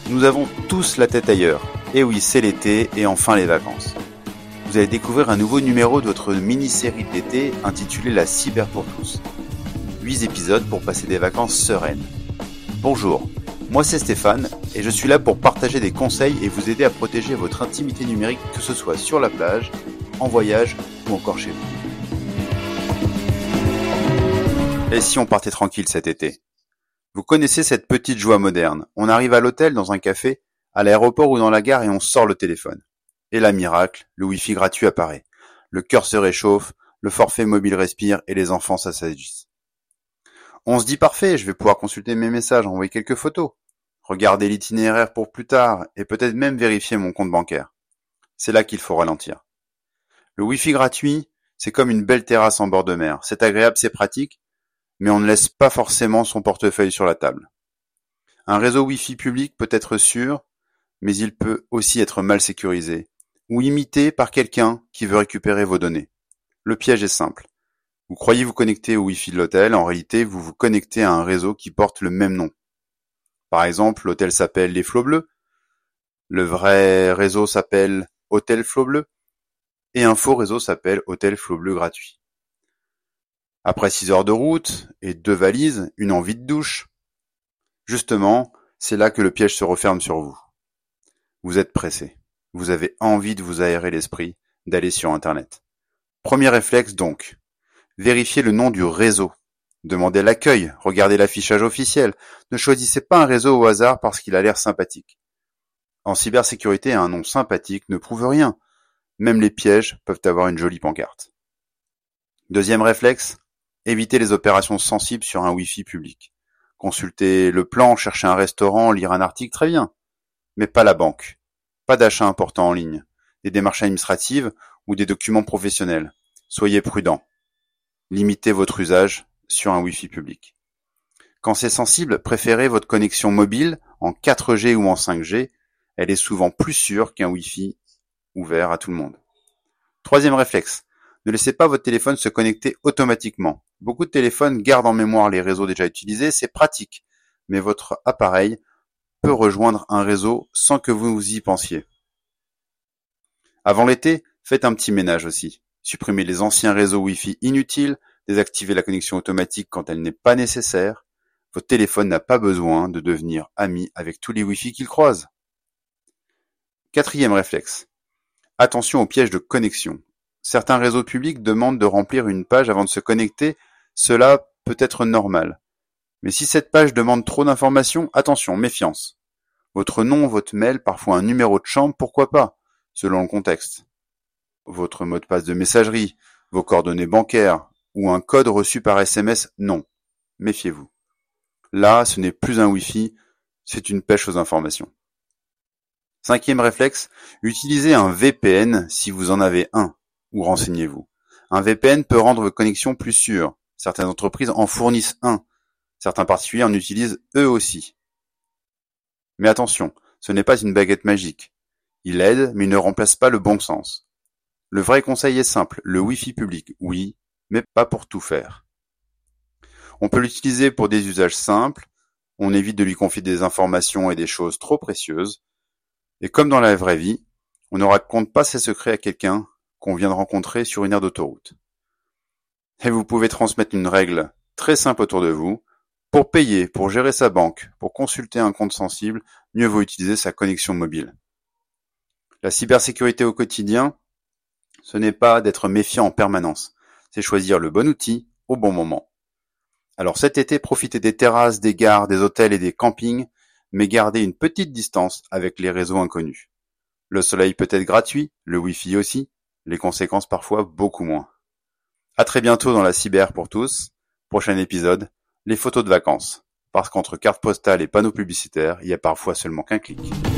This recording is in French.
Nous avons tous la tête ailleurs. Et oui, c'est l'été et enfin les vacances. Vous allez découvrir un nouveau numéro de votre mini-série de l'été intitulée La Cyber pour tous. 8 épisodes pour passer des vacances sereines. Bonjour, moi c'est Stéphane et je suis là pour partager des conseils et vous aider à protéger votre intimité numérique, que ce soit sur la plage, en voyage ou encore chez vous. Et si on partait tranquille cet été ? Vous connaissez cette petite joie moderne. On arrive à l'hôtel, dans un café, à l'aéroport ou dans la gare et on sort le téléphone. Et là, miracle, le Wi-Fi gratuit apparaît. Le cœur se réchauffe, le forfait mobile respire et les enfants s'assagissent. On se dit parfait, je vais pouvoir consulter mes messages, envoyer quelques photos, regarder l'itinéraire pour plus tard et peut-être même vérifier mon compte bancaire. C'est là qu'il faut ralentir. Le Wi-Fi gratuit, c'est comme une belle terrasse en bord de mer. C'est agréable, c'est pratique, mais on ne laisse pas forcément son portefeuille sur la table. Un réseau Wi-Fi public peut être sûr, mais il peut aussi être mal sécurisé, ou imité par quelqu'un qui veut récupérer vos données. Le piège est simple. Vous croyez vous connecter au Wi-Fi de l'hôtel, en réalité vous vous connectez à un réseau qui porte le même nom. Par exemple, l'hôtel s'appelle les Flots Bleus, le vrai réseau s'appelle Hôtel Flots Bleus, et un faux réseau s'appelle Hôtel Flots Bleus gratuit. Après 6 heures de route et 2 valises, une envie de douche. Justement, c'est là que le piège se referme sur vous. Vous êtes pressé. Vous avez envie de vous aérer l'esprit, d'aller sur Internet. Premier réflexe donc. Vérifiez le nom du réseau. Demandez l'accueil, regardez l'affichage officiel. Ne choisissez pas un réseau au hasard parce qu'il a l'air sympathique. En cybersécurité, un nom sympathique ne prouve rien. Même les pièges peuvent avoir une jolie pancarte. Deuxième réflexe. Évitez les opérations sensibles sur un Wi-Fi public. Consulter le plan, chercher un restaurant, lire un article, très bien. Mais pas la banque. Pas d'achat important en ligne. Des démarches administratives ou des documents professionnels. Soyez prudents. Limitez votre usage sur un Wi-Fi public. Quand c'est sensible, préférez votre connexion mobile en 4G ou en 5G. Elle est souvent plus sûre qu'un Wi-Fi ouvert à tout le monde. Troisième réflexe. Ne laissez pas votre téléphone se connecter automatiquement. Beaucoup de téléphones gardent en mémoire les réseaux déjà utilisés, c'est pratique, mais votre appareil peut rejoindre un réseau sans que vous y pensiez. Avant l'été, faites un petit ménage aussi. Supprimez les anciens réseaux Wi-Fi inutiles, désactivez la connexion automatique quand elle n'est pas nécessaire. Votre téléphone n'a pas besoin de devenir ami avec tous les Wi-Fi qu'il croise. Quatrième réflexe. Attention aux pièges de connexion. Certains réseaux publics demandent de remplir une page avant de se connecter, cela peut être normal. Mais si cette page demande trop d'informations, attention, méfiance. Votre nom, votre mail, parfois un numéro de chambre, pourquoi pas, selon le contexte. Votre mot de passe de messagerie, vos coordonnées bancaires ou un code reçu par SMS, non. Méfiez-vous. Là, ce n'est plus un Wi-Fi, c'est une pêche aux informations. Cinquième réflexe, utilisez un VPN si vous en avez un. Ou renseignez-vous. Un VPN peut rendre vos connexions plus sûres. Certaines entreprises en fournissent un. Certains particuliers en utilisent eux aussi. Mais attention, ce n'est pas une baguette magique. Il aide, mais il ne remplace pas le bon sens. Le vrai conseil est simple, le Wi-Fi public, oui, mais pas pour tout faire. On peut l'utiliser pour des usages simples, on évite de lui confier des informations et des choses trop précieuses, et comme dans la vraie vie, on ne raconte pas ses secrets à quelqu'un qu'on vient de rencontrer sur une aire d'autoroute. Et vous pouvez transmettre une règle très simple autour de vous. Pour payer, pour gérer sa banque, pour consulter un compte sensible, mieux vaut utiliser sa connexion mobile. La cybersécurité au quotidien, ce n'est pas d'être méfiant en permanence, c'est choisir le bon outil au bon moment. Alors cet été, profitez des terrasses, des gares, des hôtels et des campings, mais gardez une petite distance avec les réseaux inconnus. Le soleil peut être gratuit, le Wi-Fi aussi, les conséquences parfois beaucoup moins. À très bientôt dans la cyber pour tous. Prochain épisode, les photos de vacances. Parce qu'entre carte postale et panneaux publicitaires, il y a parfois seulement qu'un clic.